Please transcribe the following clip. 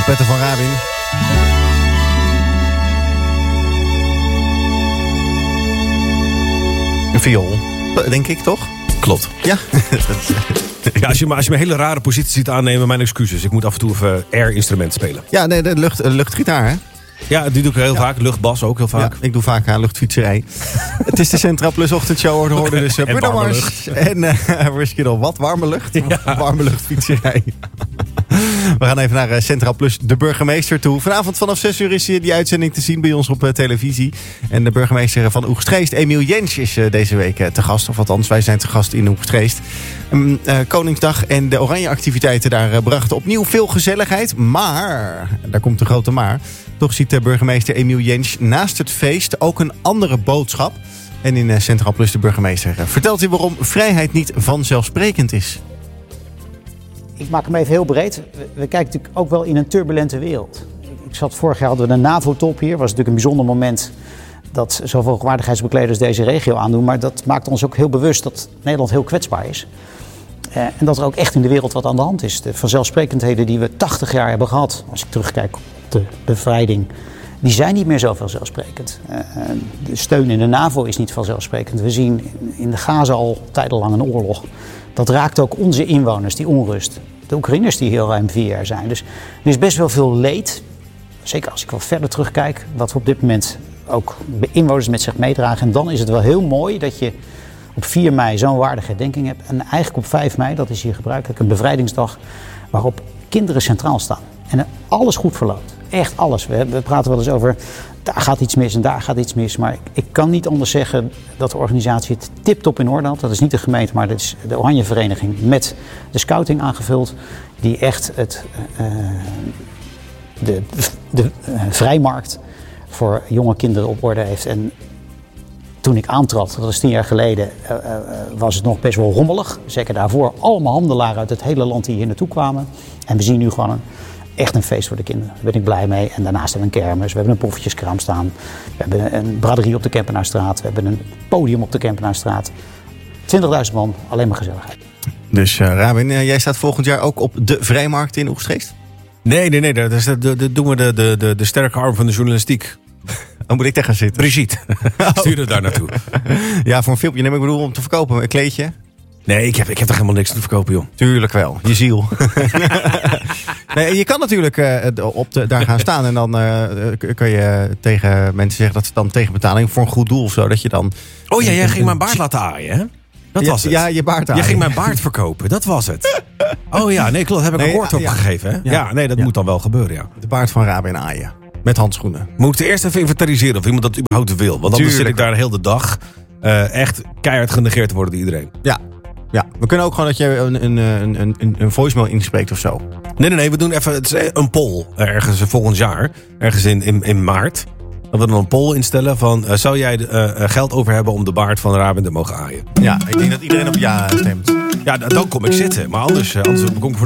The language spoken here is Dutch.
Trompetten van Rabin. Een viool, denk ik, toch? Klopt. Ja. Ja, als je me een hele rare positie ziet aannemen, mijn excuses. Ik moet af en toe even air-instrument spelen. Ja, nee, de luchtgitaar, hè? Ja, die doe ik heel vaak. Luchtbas ook heel vaak. Ja, ik doe vaak aan luchtfietserij. Het is de Centra Plus ochtendshow. Hoorde dus Bruno Mars en Risky Doll. Wat? Warme lucht? Ja. Warme luchtfietserij. We gaan even naar Centra Plus, de burgemeester toe. Vanavond vanaf 6 uur is die uitzending te zien bij ons op televisie. En de burgemeester van Oegstgeest, Emiel Jens, is deze week te gast. Of althans, wij zijn te gast in Oegstgeest. Koningsdag en de oranje activiteiten daar brachten opnieuw veel gezelligheid. Maar, daar komt de grote maar. Toch ziet burgemeester Emiel Jens naast het feest ook een andere boodschap. En in Centra Plus, de burgemeester, vertelt hij waarom vrijheid niet vanzelfsprekend is. Ik maak hem even heel breed. We kijken natuurlijk ook wel in een turbulente wereld. Vorig jaar hadden we de NAVO-top hier. Dat was natuurlijk een bijzonder moment dat zoveel hoogwaardigheidsbekleders deze regio aandoen. Maar dat maakt ons ook heel bewust dat Nederland heel kwetsbaar is. En dat er ook echt in de wereld wat aan de hand is. De vanzelfsprekendheden die we 80 jaar hebben gehad, als ik terugkijk op de bevrijding, die zijn niet meer zo vanzelfsprekend. De steun in de NAVO is niet vanzelfsprekend. We zien in de Gaza al tijdenlang een oorlog. Dat raakt ook onze inwoners, die onrust. De Oekraïners die heel ruim 4 jaar zijn. Dus er is best wel veel leed. Zeker als ik wat verder terugkijk. Wat we op dit moment ook de inwoners met zich meedragen. En dan is het wel heel mooi dat je op 4 mei zo'n waardige herdenking hebt. En eigenlijk op 5 mei, dat is hier gebruikelijk, een bevrijdingsdag. Waarop kinderen centraal staan. En alles goed verloopt. Echt alles. We praten wel eens over, daar gaat iets mis en daar gaat iets mis. Maar ik kan niet anders zeggen dat de organisatie het tip-top in orde had. Dat is niet de gemeente, maar dat is de Oranje Vereniging met de scouting aangevuld. Die echt de vrijmarkt voor jonge kinderen op orde heeft. En toen ik aantrad, dat was 10 jaar geleden, was het nog best wel rommelig. Zeker daarvoor allemaal handelaren uit het hele land die hier naartoe kwamen. En we zien nu gewoon echt een feest voor de kinderen. Daar ben ik blij mee. En daarnaast hebben we een kermis, we hebben een poffertjeskraam staan. We hebben een braderie op de Kempenaarstraat. We hebben een podium op de Kempenaarstraat. 20.000 man, alleen maar gezelligheid. Dus Rabin, jij staat volgend jaar ook op de Vrijmarkt in Oegstgeest? Nee. Dat doen we de sterke arm van de journalistiek. Dan moet ik daar gaan zitten. Brigitte, stuur het daar naartoe. Ja, voor een filmpje. Nee, ik bedoel om te verkopen. Een kleedje. Nee, ik heb toch helemaal niks te verkopen, joh. Tuurlijk wel. Je ziel. Nee, je kan natuurlijk daar gaan staan. En dan kun je tegen mensen zeggen dat ze dan tegen betaling voor een goed doel of zo. Dat je dan. Oh ja, jij ging mijn baard laten aaien, hè? Dat was het. Ja, je baard aaien. Je ging mijn baard verkopen, dat was het. Oh ja, nee, klopt. Heb ik een woord opgegeven, hè? Ja, nee, dat moet dan wel gebeuren, ja. De baard van Rabin aaien. Met handschoenen. Moet ik eerst even inventariseren of iemand dat überhaupt wil. Want anders zit ik daar heel de dag echt keihard genegeerd te worden door iedereen. Ja, we kunnen ook gewoon dat je een voicemail inspreekt of zo. Nee, we doen even een poll ergens volgend jaar. Ergens in maart. Dat we dan een poll instellen van, zou jij geld over hebben om de baard van Rabin te mogen aaien? Ja, ik denk dat iedereen op ja stemt. Ja, dan kom ik zitten. Maar anders kom ik voor